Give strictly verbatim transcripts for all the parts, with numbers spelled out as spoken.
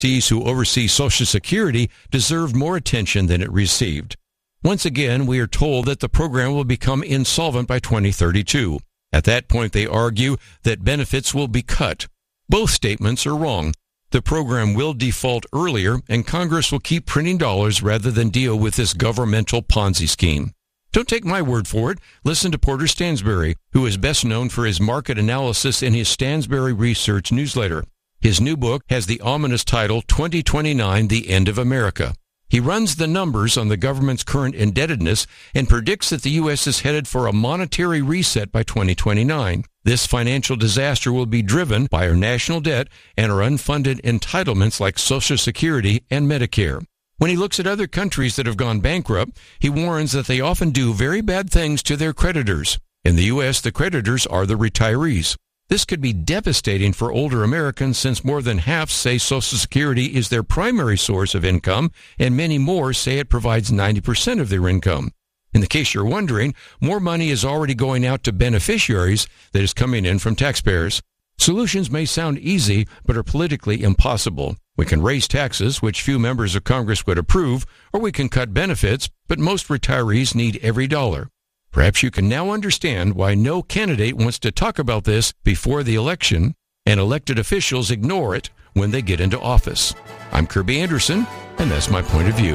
Trustees who oversee Social Security deserved more attention than it received. Once again, we are told that the program will become insolvent by twenty thirty-two. At that point, they argue that benefits will be cut. Both statements are wrong. The program will default earlier, and Congress will keep printing dollars rather than deal with this governmental Ponzi scheme. Don't take my word for it. Listen to Porter Stansberry, who is best known for his market analysis in his Stansberry Research newsletter. His new book has the ominous title, twenty twenty-nine, The End of America. He runs the numbers on the government's current indebtedness and predicts that the U S is headed for a monetary reset by twenty twenty-nine. This financial disaster will be driven by our national debt and our unfunded entitlements like Social Security and Medicare. When he looks at other countries that have gone bankrupt, he warns that they often do very bad things to their creditors. In the U S, the creditors are the retirees. This could be devastating for older Americans since more than half say Social Security is their primary source of income, and many more say it provides ninety percent of their income. In the case you're wondering, more money is already going out to beneficiaries that is coming in from taxpayers. Solutions may sound easy, but are politically impossible. We can raise taxes, which few members of Congress would approve, or we can cut benefits, but most retirees need every dollar. Perhaps you can now understand why no candidate wants to talk about this before the election, and elected officials ignore it when they get into office. I'm Kirby Anderson, and that's my point of view.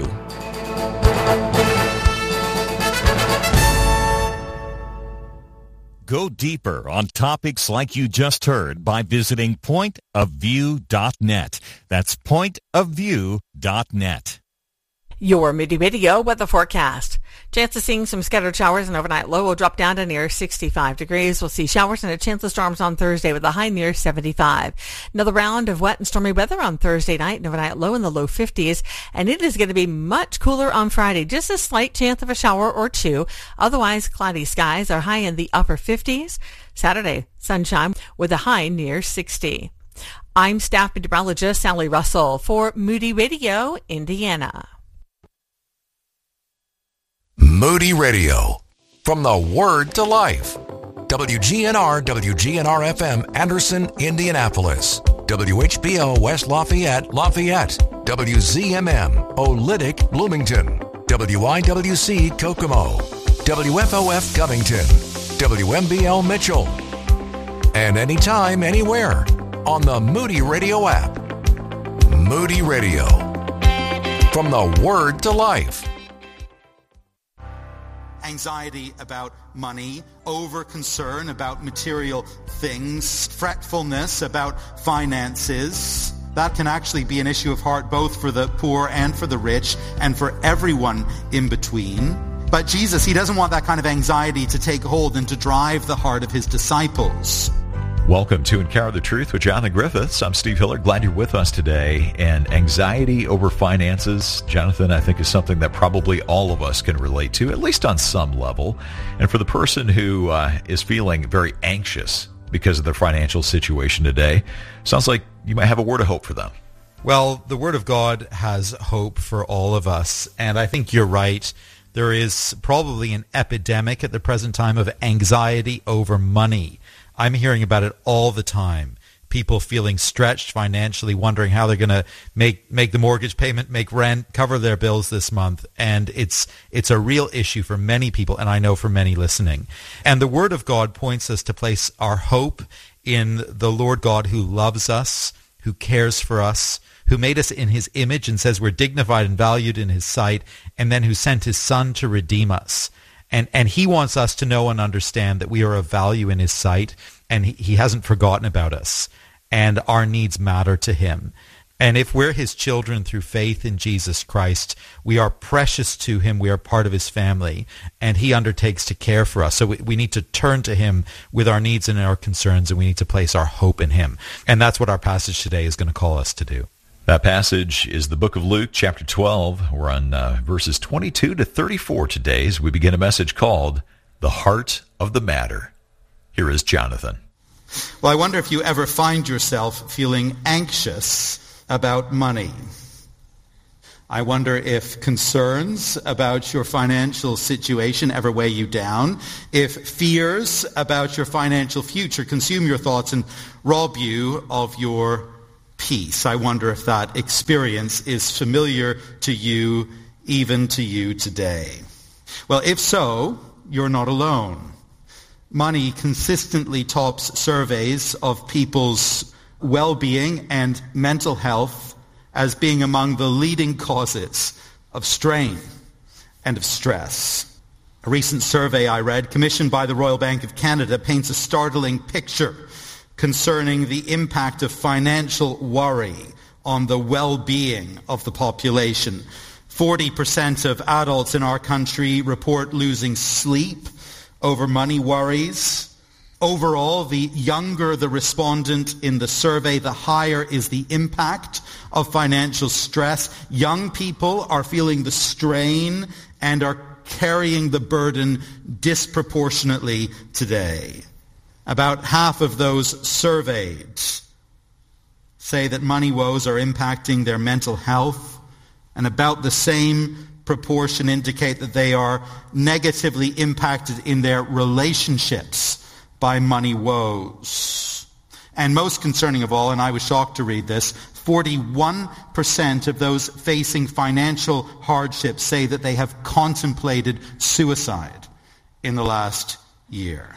Go deeper on topics like you just heard by visiting point of view dot net. That's point of view dot net. Your Moody Radio weather forecast. Chance of seeing some scattered showers, and overnight low will drop down to near sixty-five degrees. We'll see showers and a chance of storms on Thursday with a high near seventy-five. Another round of wet and stormy weather on Thursday night, and overnight low in the low fifties. And it is going to be much cooler on Friday. Just a slight chance of a shower or two. Otherwise, cloudy skies are high in the upper fifties. Saturday, sunshine with a high near sixty. I'm staff meteorologist Sally Russell for Moody Radio, Indiana. Moody Radio, from the Word to Life. W G N R, W G N R F M, Anderson, Indianapolis. W H B O, West Lafayette, Lafayette. W Z M M, Olytic, Bloomington. W I W C, Kokomo. W F O F, Covington. W M B L, Mitchell. And anytime, anywhere, on the Moody Radio app. Moody Radio, from the Word to Life. Anxiety about money, over-concern about material things, fretfulness about finances. That can actually be an issue of heart both for the poor and for the rich and for everyone in between. But Jesus, he doesn't want that kind of anxiety to take hold and to drive the heart of his disciples. Welcome to Encounter the Truth with Jonathan Griffiths. I'm Steve Hiller. Glad you're with us today. And anxiety over finances, Jonathan, I think is something that probably all of us can relate to, at least on some level. And for the person who uh, is feeling very anxious because of their financial situation today, sounds like you might have a word of hope for them. Well, the Word of God has hope for all of us. And I think you're right. There is probably an epidemic at the present time of anxiety over money. I'm hearing about it all the time. People feeling stretched financially, wondering how they're going to make make the mortgage payment, make rent, cover their bills this month. And it's it's a real issue for many people, and I know for many listening. And the Word of God points us to place our hope in the Lord God who loves us, who cares for us, who made us in his image and says we're dignified and valued in his sight, and then who sent his Son to redeem us. And and he wants us to know and understand that we are of value in his sight, and he, he hasn't forgotten about us, and our needs matter to him. And if we're his children through faith in Jesus Christ, we are precious to him, we are part of his family, and he undertakes to care for us. So we, we need to turn to him with our needs and our concerns, and we need to place our hope in him. And that's what our passage today is going to call us to do. That passage is the book of Luke, chapter twelve. We're on uh, verses twenty-two to thirty-four today as we begin a message called The Heart of the Matter. Here is Jonathan. Well, I wonder if you ever find yourself feeling anxious about money. I wonder if concerns about your financial situation ever weigh you down, if fears about your financial future consume your thoughts and rob you of your peace. I wonder if that experience is familiar to you, even to you today. Well, if so, you're not alone. Money consistently tops surveys of people's well-being and mental health as being among the leading causes of strain and of stress. A recent survey I read, commissioned by the Royal Bank of Canada, paints a startling picture concerning the impact of financial worry on the well-being of the population. forty percent of adults in our country report losing sleep over money worries. Overall, the younger the respondent in the survey, the higher is the impact of financial stress. Young people are feeling the strain and are carrying the burden disproportionately today. About half of those surveyed say that money woes are impacting their mental health, and about the same proportion indicate that they are negatively impacted in their relationships by money woes. And most concerning of all, and I was shocked to read this, forty-one percent of those facing financial hardship say that they have contemplated suicide in the last year.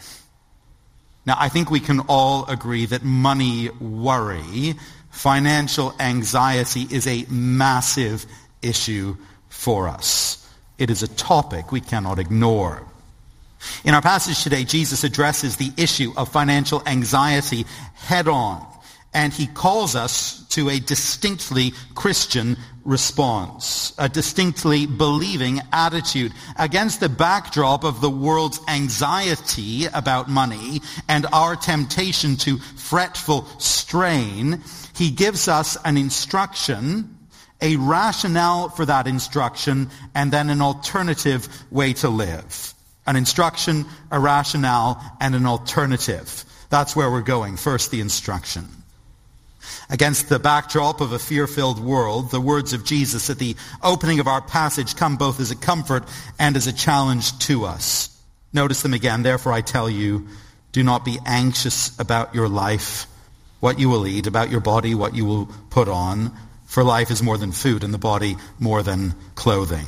Now, I think we can all agree that money worry, financial anxiety, is a massive issue for us. It is a topic we cannot ignore. In our passage today, Jesus addresses the issue of financial anxiety head on, and he calls us to a distinctly Christian response, a distinctly believing attitude. Against the backdrop of the world's anxiety about money and our temptation to fretful strain, he gives us an instruction, a rationale for that instruction, and then an alternative way to live. An instruction, a rationale, and an alternative. That's where we're going. First, the instruction. Against the backdrop of a fear-filled world, the words of Jesus at the opening of our passage come both as a comfort and as a challenge to us. Notice them again. Therefore, I tell you, do not be anxious about your life, what you will eat, about your body, what you will put on. For life is more than food, and the body more than clothing.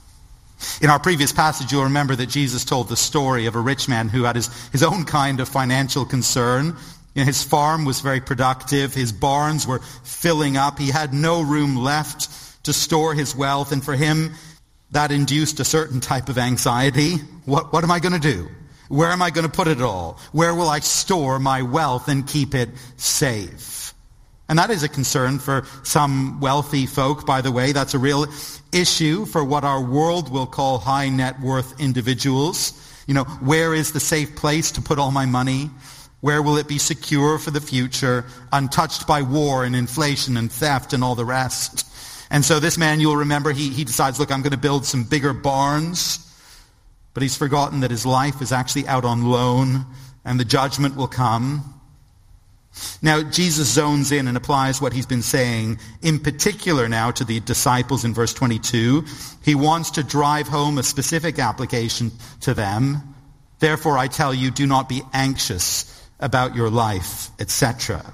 In our previous passage, you'll remember that Jesus told the story of a rich man who had his, his own kind of financial concern. You know, his farm was very productive. His barns were filling up. He had no room left to store his wealth. And for him, that induced a certain type of anxiety. What, what am I going to do? Where am I going to put it all? Where will I store my wealth and keep it safe? And that is a concern for some wealthy folk, by the way. That's a real issue for what our world will call high net worth individuals. You know, where is the safe place to put all my money? Where will it be secure for the future, untouched by war and inflation and theft and all the rest? And so this man, you'll remember, he, he decides, look, I'm going to build some bigger barns. But he's forgotten that his life is actually out on loan, and the judgment will come. Now, Jesus zones in and applies what he's been saying, in particular now to the disciples in verse twenty-two. He wants to drive home a specific application to them. Therefore, I tell you, do not be anxious about your life, et cetera.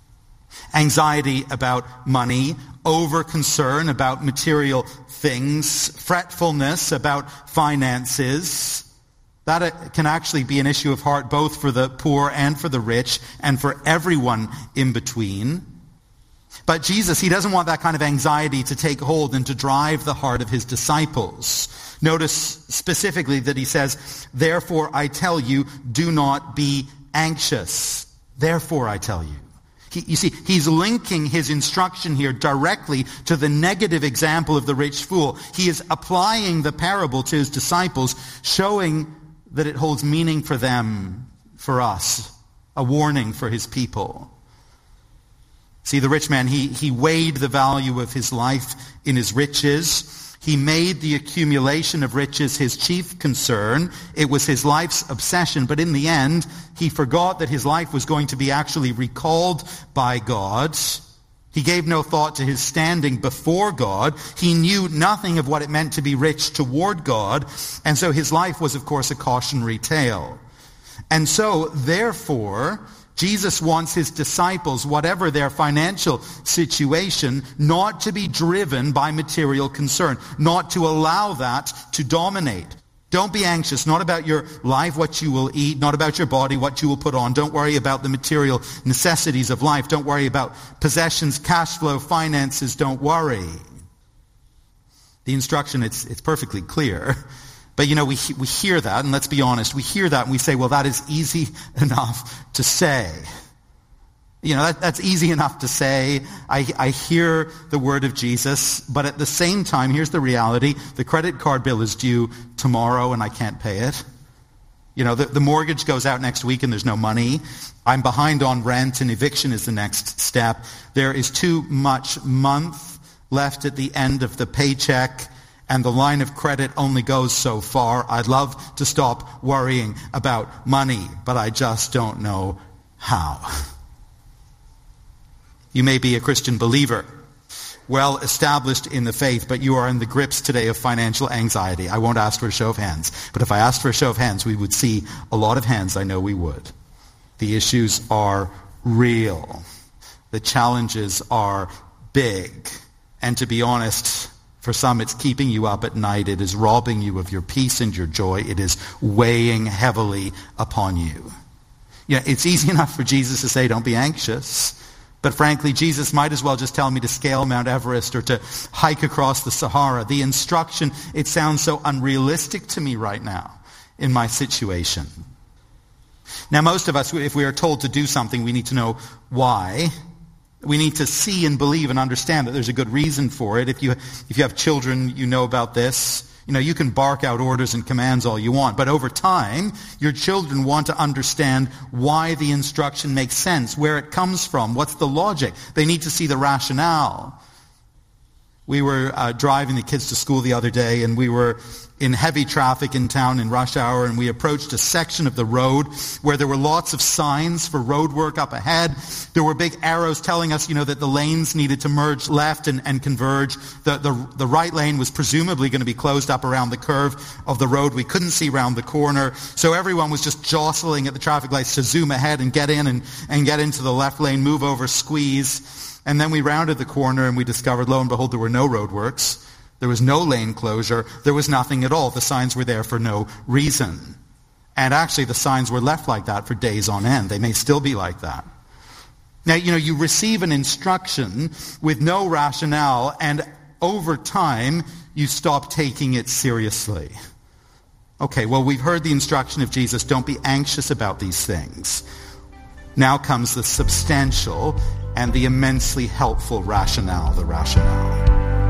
Anxiety about money, over-concern about material things, fretfulness about finances. That can actually be an issue of heart both for the poor and for the rich and for everyone in between. But Jesus, he doesn't want that kind of anxiety to take hold and to drive the heart of his disciples. Notice specifically that he says, therefore I tell you, do not be anxious. Therefore I tell you. He, you see, he's linking his instruction here directly to the negative example of the rich fool. He is applying the parable to his disciples, showing that it holds meaning for them, for us, a warning for his people. See, the rich man, he, he weighed the value of his life in his riches. He made the accumulation of riches his chief concern. It was his life's obsession, but in the end, he forgot that his life was going to be actually recalled by God. He gave no thought to his standing before God. He knew nothing of what it meant to be rich toward God. And so his life was, of course, a cautionary tale. And so, therefore, Jesus wants his disciples, whatever their financial situation, not to be driven by material concern, not to allow that to dominate. Don't be anxious, not about your life, what you will eat, not about your body, what you will put on. Don't worry about the material necessities of life. Don't worry about possessions, cash flow, finances. Don't worry. The instruction, it's, it's perfectly clear. But, you know, we we hear that, and let's be honest, we hear that and we say, well, that is easy enough to say. You know, that, that's easy enough to say. I, I hear the word of Jesus, but at the same time, here's the reality. The credit card bill is due tomorrow and I can't pay it. You know, the, the mortgage goes out next week and there's no money. I'm behind on rent and eviction is the next step. There is too much month left at the end of the paycheck, and the line of credit only goes so far. I'd love to stop worrying about money, but I just don't know how. You may be a Christian believer, well established in the faith, but you are in the grips today of financial anxiety. I won't ask for a show of hands, but if I asked for a show of hands, we would see a lot of hands. I know we would. The issues are real. The challenges are big. And to be honest, for some, it's keeping you up at night. It is robbing you of your peace and your joy. It is weighing heavily upon you. You know, it's easy enough for Jesus to say, don't be anxious. But frankly, Jesus might as well just tell me to scale Mount Everest or to hike across the Sahara. The instruction, it sounds so unrealistic to me right now in my situation. Now, most of us, if we are told to do something, we need to know why. We need to see and believe and understand that there's a good reason for it. If you if you have children, you know about this. You know, you can bark out orders and commands all you want, but over time, your children want to understand why the instruction makes sense, where it comes from, what's the logic. They need to see the rationale. We were uh, driving the kids to school the other day, and we were in heavy traffic in town in rush hour, and we approached a section of the road where there were lots of signs for road work up ahead. There were big arrows telling us, you know, that the lanes needed to merge left and, and converge. The, the, the right lane was presumably going to be closed up around the curve of the road. We couldn't see around the corner. So everyone was just jostling at the traffic lights to zoom ahead and get in and, and get into the left lane, move over, squeeze. And then we rounded the corner and we discovered, lo and behold, there were no roadworks. There was no lane closure. There was nothing at all. The signs were there for no reason. And actually, the signs were left like that for days on end. They may still be like that. Now, you know, you receive an instruction with no rationale, and over time, you stop taking it seriously. Okay, well, we've heard the instruction of Jesus, don't be anxious about these things. Now comes the substantial and the immensely helpful rationale, the rationale.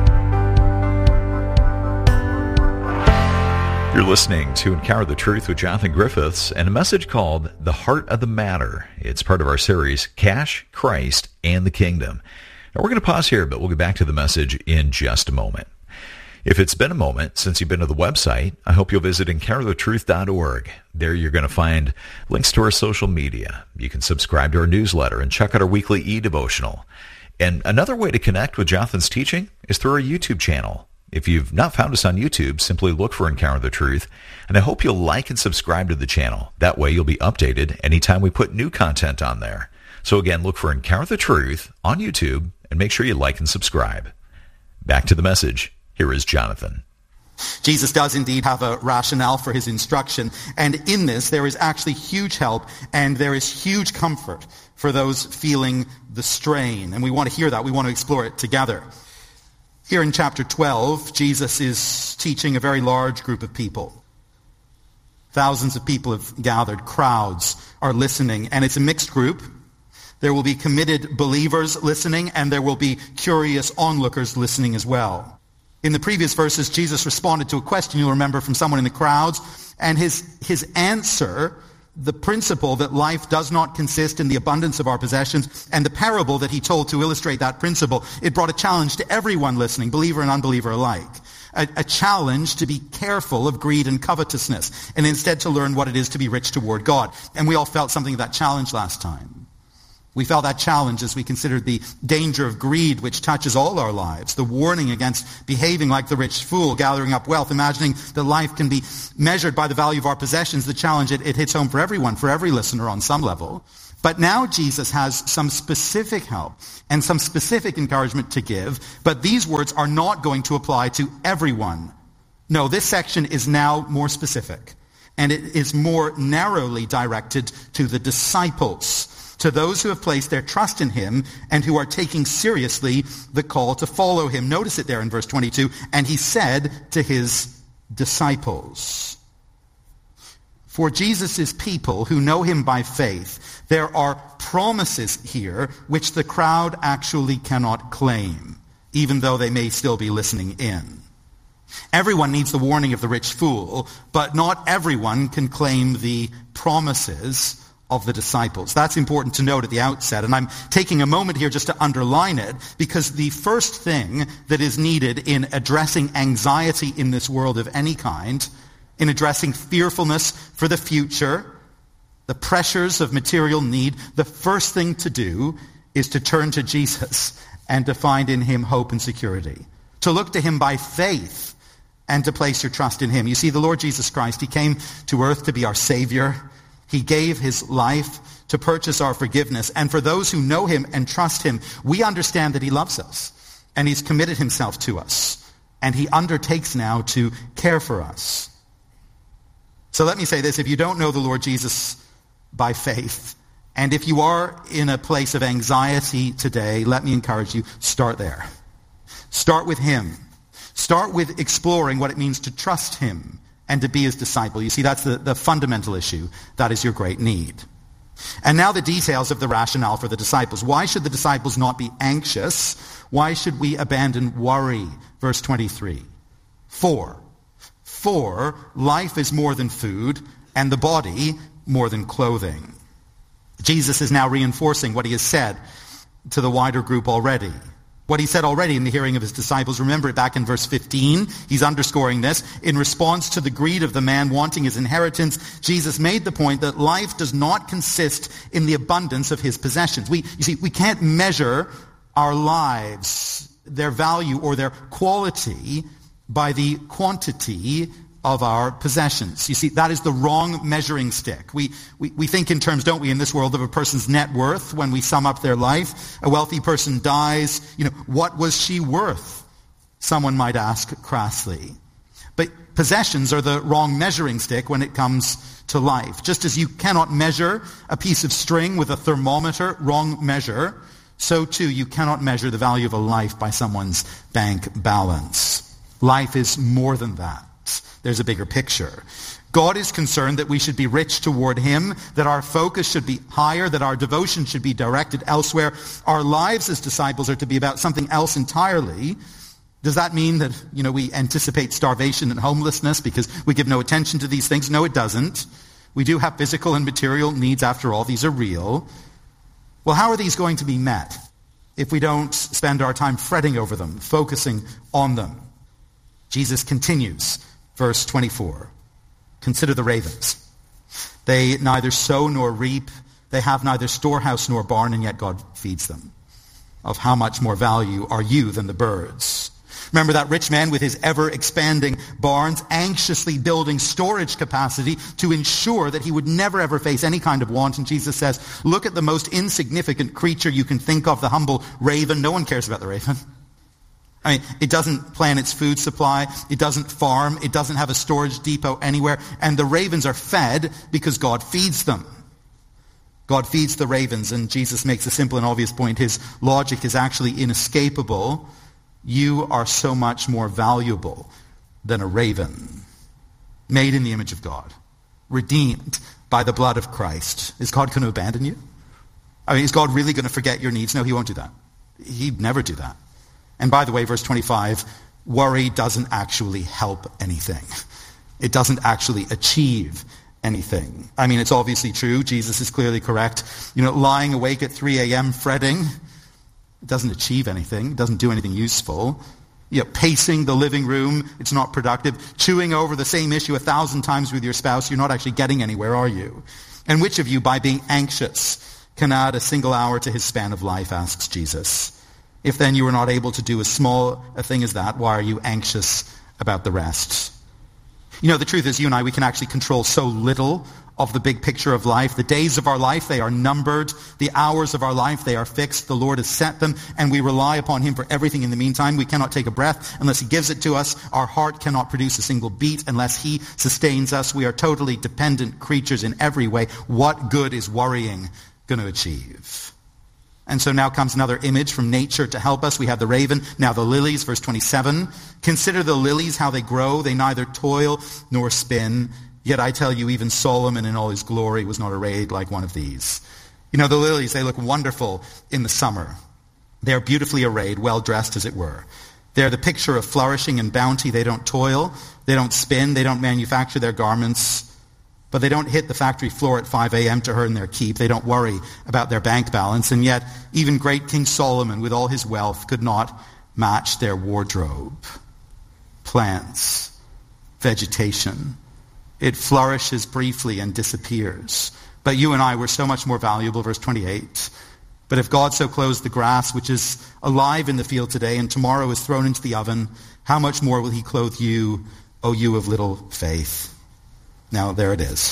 You're listening to Encounter the Truth with Jonathan Griffiths and a message called The Heart of the Matter. It's part of our series, Cash, Christ, and the Kingdom. Now we're going to pause here, but we'll get back to the message in just a moment. If it's been a moment since you've been to the website, I hope you'll visit encounter the truth dot org. There you're going to find links to our social media. You can subscribe to our newsletter and check out our weekly e-devotional. And another way to connect with Jonathan's teaching is through our YouTube channel. If you've not found us on YouTube, simply look for Encounter the Truth, and I hope you'll like and subscribe to the channel. That way you'll be updated anytime we put new content on there. So again, look for Encounter the Truth on YouTube, and make sure you like and subscribe. Back to the message. Here is Jonathan. Jesus does indeed have a rationale for his instruction, and in this there is actually huge help, and there is huge comfort for those feeling the strain, and we want to hear that. We want to explore it together. Here in chapter twelve, Jesus is teaching a very large group of people. Thousands of people have gathered. Crowds are listening, and it's a mixed group. There will be committed believers listening, and there will be curious onlookers listening as well. In the previous verses, Jesus responded to a question, you'll remember, from someone in the crowds, and his, his answer, the principle that life does not consist in the abundance of our possessions, and the parable that he told to illustrate that principle, it brought a challenge to everyone listening, believer and unbeliever alike. A, a challenge to be careful of greed and covetousness, and instead to learn what it is to be rich toward God. And we all felt something of that challenge last time. We felt that challenge as we considered the danger of greed, which touches all our lives, the warning against behaving like the rich fool, gathering up wealth, imagining that life can be measured by the value of our possessions. The challenge, it, it hits home for everyone, for every listener on some level. But now Jesus has some specific help and some specific encouragement to give, but these words are not going to apply to everyone. No, this section is now more specific, and it is more narrowly directed to the disciples, to those who have placed their trust in him and who are taking seriously the call to follow him. Notice it there in verse twenty-two, and he said to his disciples. For Jesus' people who know him by faith, there are promises here which the crowd actually cannot claim, even though they may still be listening in. Everyone needs the warning of the rich fool, but not everyone can claim the promises of the disciples. That's important to note at the outset, and I'm taking a moment here just to underline it, because the first thing that is needed in addressing anxiety in this world of any kind, in addressing fearfulness for the future, the pressures of material need, the first thing to do is to turn to Jesus and to find in him hope and security. To look to him by faith and to place your trust in him. You see, the Lord Jesus Christ, he came to earth to be our Savior. He gave his life to purchase our forgiveness. And for those who know him and trust him, we understand that he loves us and he's committed himself to us. And he undertakes now to care for us. So let me say this, if you don't know the Lord Jesus by faith, and if you are in a place of anxiety today, let me encourage you, start there. Start with him. Start with exploring what it means to trust him and to be his disciple. You see, that's the, the fundamental issue. That is your great need. And now the details of the rationale for the disciples. Why should the disciples not be anxious? Why should we abandon worry? Verse twenty-three. For, for life is more than food, and the body more than clothing. Jesus is now reinforcing what he has said to the wider group already. What he said already in the hearing of his disciples. Remember it back in verse fifteen. He's underscoring this. In response to the greed of the man wanting his inheritance, Jesus made the point that life does not consist in the abundance of his possessions. We, you see, we can't measure our lives, their value or their quality, by the quantity of our possessions. You see, that is the wrong measuring stick. We, we we think in terms, don't we, in this world, of a person's net worth when we sum up their life. A wealthy person dies. You know, what was she worth? Someone might ask crassly. But possessions are the wrong measuring stick when it comes to life. Just as you cannot measure a piece of string with a thermometer, wrong measure, so too you cannot measure the value of a life by someone's bank balance. Life is more than that. There's a bigger picture. God is concerned that we should be rich toward him, that our focus should be higher, that our devotion should be directed elsewhere. Our lives as disciples are to be about something else entirely. Does that mean that, you know, we anticipate starvation and homelessness because we give no attention to these things? No, it doesn't. We do have physical and material needs after all. These are real. Well, how are these going to be met if we don't spend our time fretting over them, focusing on them? Jesus continues, verse twenty-four. Consider the ravens. They neither sow nor reap. They have neither storehouse nor barn, and yet God feeds them. Of how much more value are you than the birds? Remember that rich man with his ever-expanding barns, anxiously building storage capacity to ensure that he would never ever face any kind of want. And Jesus says, look at the most insignificant creature you can think of, the humble raven. No one cares about the raven. I mean, it doesn't plan its food supply. It doesn't farm. It doesn't have a storage depot anywhere. And the ravens are fed because God feeds them. God feeds the ravens, and Jesus makes a simple and obvious point. His logic is actually inescapable. You are so much more valuable than a raven, made in the image of God, redeemed by the blood of Christ. Is God going to abandon you? I mean, is God really going to forget your needs? No, he won't do that. He'd never do that. And by the way, verse twenty-five, worry doesn't actually help anything. It doesn't actually achieve anything. I mean, it's obviously true. Jesus is clearly correct. You know, lying awake at three a.m. fretting, it doesn't achieve anything. It doesn't do anything useful. You know, pacing the living room, it's not productive. Chewing over the same issue a thousand times with your spouse, you're not actually getting anywhere, are you? And which of you, by being anxious, can add a single hour to his span of life, asks Jesus. If then you are not able to do as small a thing as that, why are you anxious about the rest? You know, the truth is, you and I, we can actually control so little of the big picture of life. The days of our life, they are numbered. The hours of our life, they are fixed. The Lord has set them, and we rely upon him for everything in the meantime. We cannot take a breath unless he gives it to us. Our heart cannot produce a single beat unless he sustains us. We are totally dependent creatures in every way. What good is worrying going to achieve? And so now comes another image from nature to help us. We have the raven, now the lilies, verse twenty-seven. Consider the lilies, how they grow. They neither toil nor spin. Yet I tell you, even Solomon in all his glory was not arrayed like one of these. You know, the lilies, they look wonderful in the summer. They are beautifully arrayed, well dressed as it were. They're the picture of flourishing and bounty. They don't toil. They don't spin. They don't manufacture their garments. But they don't hit the factory floor at five a.m. to earn their keep. They don't worry about their bank balance. And yet, even great King Solomon, with all his wealth, could not match their wardrobe. Plants, vegetation. It flourishes briefly and disappears. But you and I were so much more valuable, verse twenty-eight. But if God so clothes the grass, which is alive in the field today and tomorrow is thrown into the oven, how much more will he clothe you, O you of little faith? Now, there it is.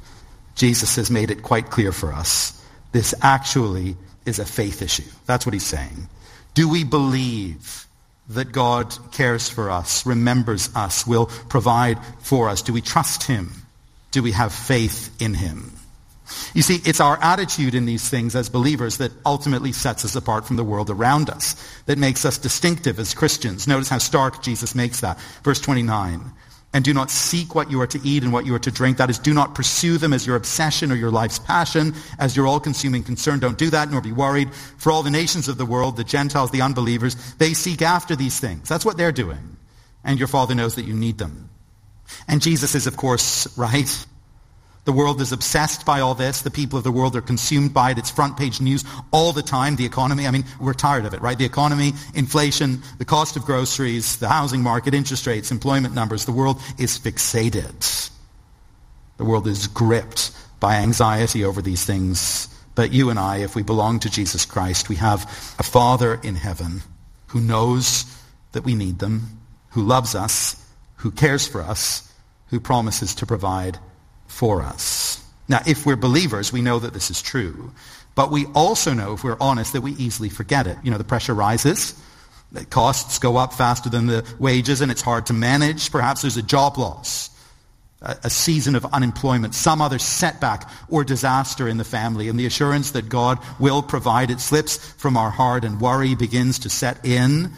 Jesus has made it quite clear for us. This actually is a faith issue. That's what he's saying. Do we believe that God cares for us, remembers us, will provide for us? Do we trust him? Do we have faith in him? You see, it's our attitude in these things as believers that ultimately sets us apart from the world around us, that makes us distinctive as Christians. Notice how stark Jesus makes that. Verse twenty-nine. And do not seek what you are to eat and what you are to drink. That is, do not pursue them as your obsession or your life's passion, as your all-consuming concern. Don't do that, nor be worried. For all the nations of the world, the Gentiles, the unbelievers, they seek after these things. That's what they're doing. And your Father knows that you need them. And Jesus is, of course, right. The world is obsessed by all this. The people of the world are consumed by it. It's front page news all the time. The economy, I mean, we're tired of it, right? The economy, inflation, the cost of groceries, the housing market, interest rates, employment numbers. The world is fixated. The world is gripped by anxiety over these things. But you and I, if we belong to Jesus Christ, we have a Father in heaven who knows that we need them, who loves us, who cares for us, who promises to provide for us. Now, if we're believers, we know that this is true. But we also know, if we're honest, that we easily forget it. You know, the pressure rises. The costs go up faster than the wages, and it's hard to manage. Perhaps there's a job loss, a, a season of unemployment, some other setback or disaster in the family. And the assurance that God will provide, it slips from our heart, and worry begins to set in.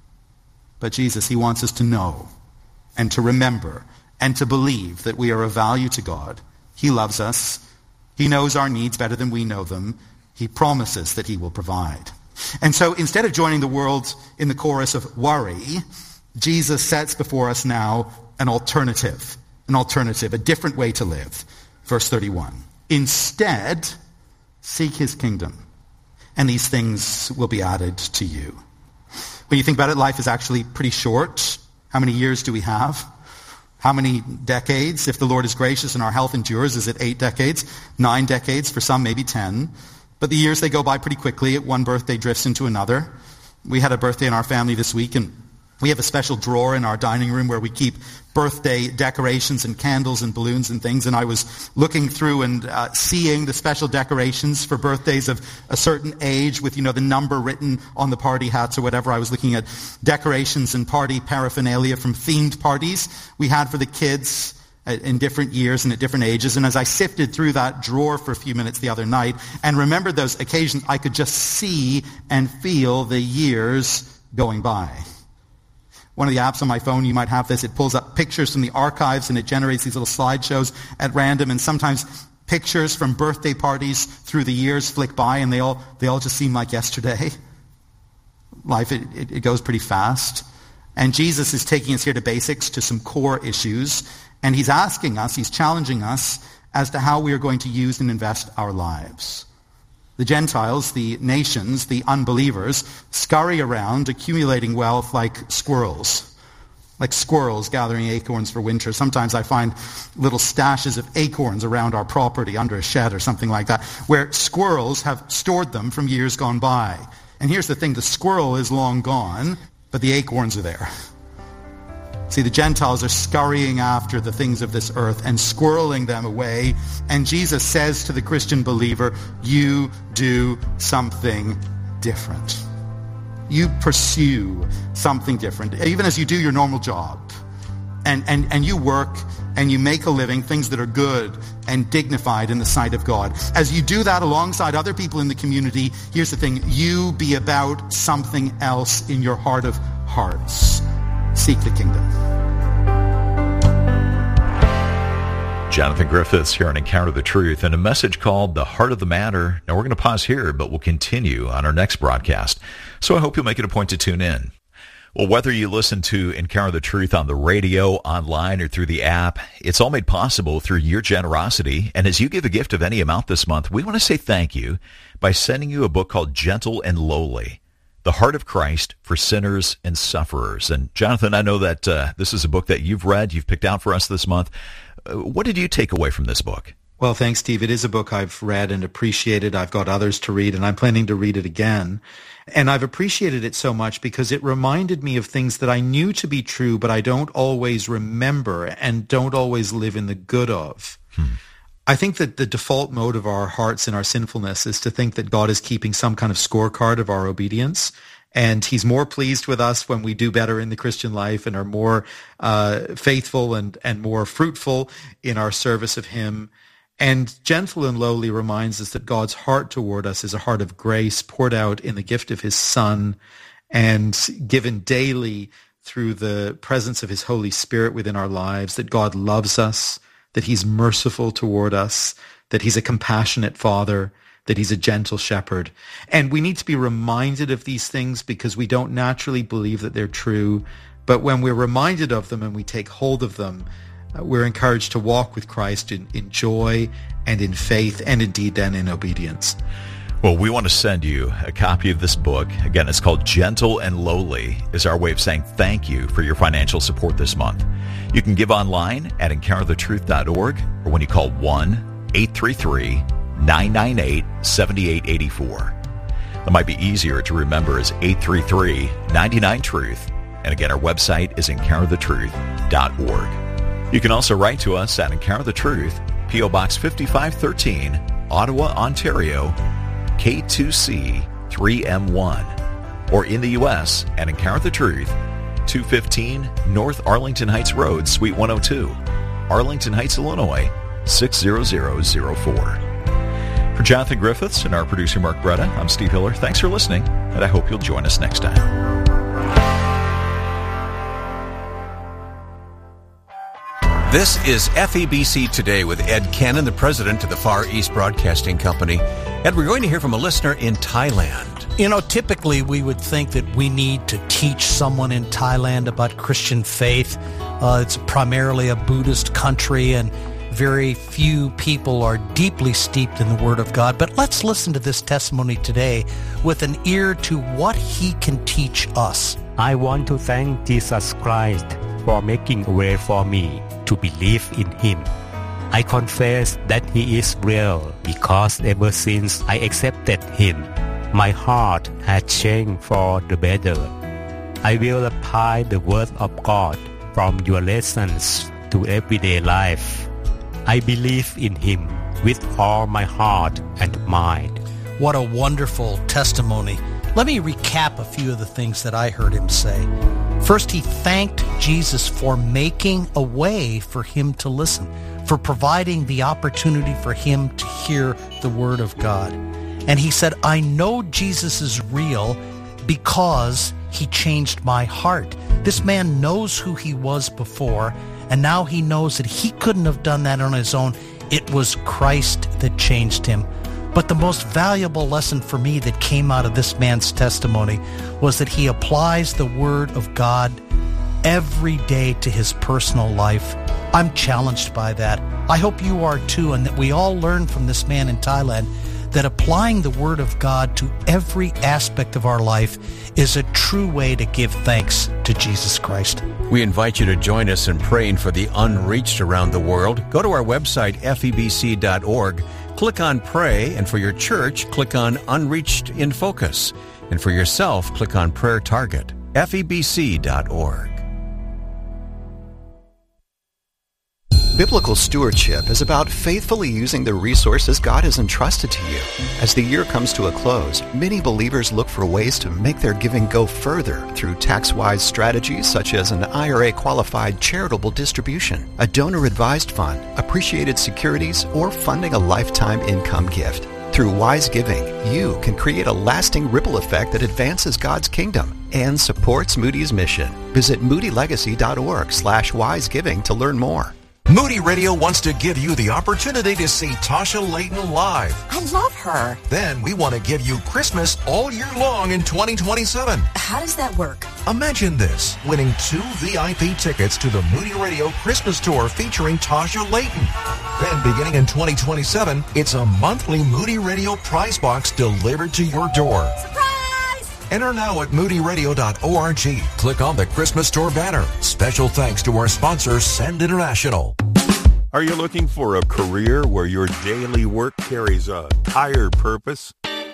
But Jesus, he wants us to know and to remember and to believe that we are of value to God. He loves us. He knows our needs better than we know them. He promises that he will provide. And so instead of joining the world in the chorus of worry, Jesus sets before us now an alternative, an alternative, a different way to live. Verse thirty-one. Instead, seek his kingdom, and these things will be added to you. When you think about it, life is actually pretty short. How many years do we have? How many decades? If the Lord is gracious and our health endures, is it eight decades? Nine decades? For some, maybe ten. But the years, they go by pretty quickly. One birthday drifts into another. We had a birthday in our family this week, and we have a special drawer in our dining room where we keep birthday decorations and candles and balloons and things. And I was looking through and uh, seeing the special decorations for birthdays of a certain age with, you know, the number written on the party hats or whatever. I was looking at decorations and party paraphernalia from themed parties we had for the kids in different years and at different ages. And as I sifted through that drawer for a few minutes the other night and remembered those occasions, I could just see and feel the years going by. One of the apps on my phone, you might have this, it pulls up pictures from the archives and it generates these little slideshows at random, and sometimes pictures from birthday parties through the years flick by and they all they all just seem like yesterday. Life, it, it, it goes pretty fast. And Jesus is taking us here to basics, to some core issues, and he's asking us, he's challenging us as to how we are going to use and invest our lives. The Gentiles, the nations, the unbelievers, scurry around accumulating wealth like squirrels. Like squirrels gathering acorns for winter. Sometimes I find little stashes of acorns around our property under a shed or something like that, where squirrels have stored them from years gone by. And here's the thing, the squirrel is long gone, but the acorns are there. See, the Gentiles are scurrying after the things of this earth and squirreling them away. And Jesus says to the Christian believer, you do something different. You pursue something different, even as you do your normal job. And, and, and you work and you make a living, things that are good and dignified in the sight of God. As you do that alongside other people in the community, here's the thing, you be about something else in your heart of hearts. Seek the kingdom. Jonathan Griffiths here on Encounter the Truth, and a message called The Heart of the Matter. Now, we're going to pause here, but we'll continue on our next broadcast. So I hope you'll make it a point to tune in. Well, whether you listen to Encounter the Truth on the radio, online, or through the app, it's all made possible through your generosity. And as you give a gift of any amount this month, we want to say thank you by sending you a book called Gentle and Lowly, The Heart of Christ for Sinners and Sufferers. And Jonathan, I know that uh, this is a book that you've read, you've picked out for us this month. Uh, what did you take away from this book? Well, thanks, Steve. It is a book I've read and appreciated. I've got others to read, and I'm planning to read it again. And I've appreciated it so much because it reminded me of things that I knew to be true, but I don't always remember and don't always live in the good of. Hmm. I think that the default mode of our hearts and our sinfulness is to think that God is keeping some kind of scorecard of our obedience. And he's more pleased with us when we do better in the Christian life and are more uh, faithful and, and more fruitful in our service of him. And Gentle and Lowly reminds us that God's heart toward us is a heart of grace poured out in the gift of his Son and given daily through the presence of his Holy Spirit within our lives, that God loves us, that he's merciful toward us, that he's a compassionate Father, that he's a gentle shepherd. And we need to be reminded of these things because we don't naturally believe that they're true. But when we're reminded of them and we take hold of them, uh, we're encouraged to walk with Christ in, in joy and in faith and indeed then in obedience. Well, we want to send you a copy of this book. Again, it's called Gentle and Lowly. It's our way of saying thank you for your financial support this month. You can give online at encounter the truth dot org or when you call one eight three three nine nine eight seven eight eight four. That might be easier to remember as eight three three nine nine truth. And again, our website is encounter the truth dot org. You can also write to us at Encounter the Truth, P O Box fifty-five thirteen, Ottawa, Ontario, K two C three M one, or in the U S at Encounter the Truth, two fifteen North Arlington Heights Road, Suite one oh two, Arlington Heights, Illinois, six zero zero zero four. For Jonathan Griffiths and our producer Mark Bretta, I'm Steve Hiller. Thanks for listening, and I hope you'll join us next time. This is F E B C Today with Ed Cannon, the president of the Far East Broadcasting Company. Ed, we're going to hear from a listener in Thailand. You know, typically we would think that we need to teach someone in Thailand about Christian faith. Uh, it's primarily a Buddhist country, and very few people are deeply steeped in the Word of God. But let's listen to this testimony today with an ear to what he can teach us. I want to thank Jesus Christ for making a way for me to believe in him. I confess that he is real because ever since I accepted him, my heart has changed for the better. I will apply the Word of God from your lessons to everyday life. I believe in him with all my heart and mind. What a wonderful testimony. Let me recap a few of the things that I heard him say. First, he thanked Jesus for making a way for him to listen, for providing the opportunity for him to hear the Word of God. And he said, I know Jesus is real because he changed my heart. This man knows who he was before, and now he knows that he couldn't have done that on his own. It was Christ that changed him. But the most valuable lesson for me that came out of this man's testimony was that he applies the Word of God every day to his personal life. I'm challenged by that. I hope you are too, and that we all learn from this man in Thailand that applying the Word of God to every aspect of our life is a true way to give thanks to Jesus Christ. We invite you to join us in praying for the unreached around the world. Go to our website, F E B C dot org. Click on Pray, and for your church, click on Unreached in Focus. And for yourself, click on Prayer Target, F E B C dot org. Biblical stewardship is about faithfully using the resources God has entrusted to you. As the year comes to a close, many believers look for ways to make their giving go further through tax-wise strategies such as an I R A-qualified charitable distribution, a donor-advised fund, appreciated securities, or funding a lifetime income gift. Through wise giving, you can create a lasting ripple effect that advances God's kingdom and supports Moody's mission. Visit moodylegacy.org slash wisegiving to learn more. Moody Radio wants to give you the opportunity to see Tasha Layton live. I love her. Then we want to give you Christmas all year long in twenty twenty-seven. How does that work? Imagine this, winning two V I P tickets to the Moody Radio Christmas Tour featuring Tasha Layton. Then beginning in twenty twenty-seven, it's a monthly Moody Radio prize box delivered to your door. Surprise! Enter now at moody radio dot org. Click on the Christmas Tour banner. Special thanks to our sponsor, Send International. Are you looking for a career where your daily work carries a higher purpose?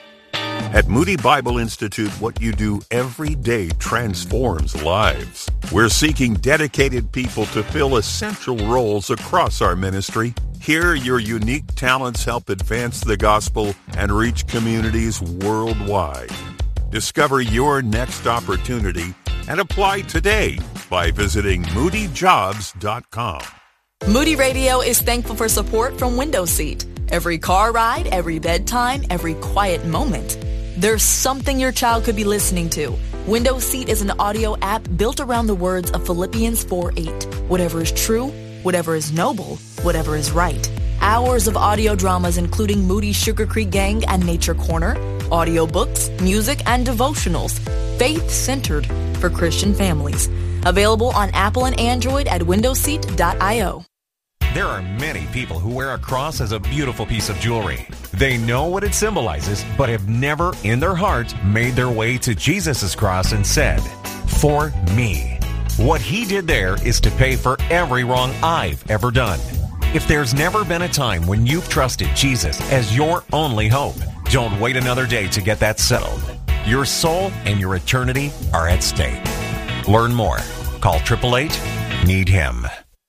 At Moody Bible Institute, what you do every day transforms lives. We're seeking dedicated people to fill essential roles across our ministry. Here, your unique talents help advance the gospel and reach communities worldwide. Discover your next opportunity and apply today by visiting moody jobs dot com. Moody Radio is thankful for support from Window Seat. Every car ride, every bedtime, every quiet moment. There's something your child could be listening to. Window Seat is an audio app built around the words of Philippians four eight. Whatever is true, whatever is noble, whatever is right. Hours of audio dramas including Moody's Sugar Creek Gang and Nature Corner, audiobooks, music, and devotionals, faith-centered for Christian families. Available on Apple and Android at window seat dot io. There are many people who wear a cross as a beautiful piece of jewelry. They know what it symbolizes, but have never in their heart made their way to Jesus' cross and said, "For me." What he did there is to pay for every wrong I've ever done. If there's never been a time when you've trusted Jesus as your only hope, don't wait another day to get that settled. Your soul and your eternity are at stake. Learn more. Call eight eight eight, need him.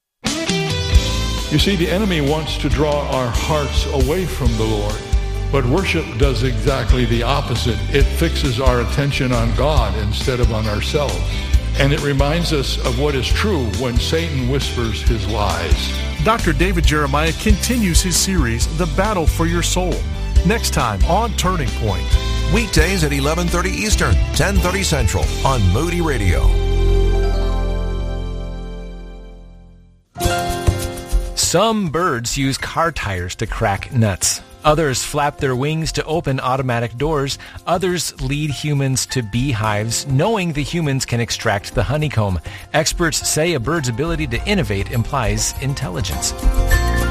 You see, the enemy wants to draw our hearts away from the Lord. But worship does exactly the opposite. It fixes our attention on God instead of on ourselves. And it reminds us of what is true when Satan whispers his lies. Doctor David Jeremiah continues his series, The Battle for Your Soul, next time on Turning Point. Weekdays at eleven thirty Eastern, ten thirty Central on Moody Radio. Some birds use car tires to crack nuts. Others flap their wings to open automatic doors. Others lead humans to beehives, knowing the humans can extract the honeycomb. Experts say a bird's ability to innovate implies intelligence.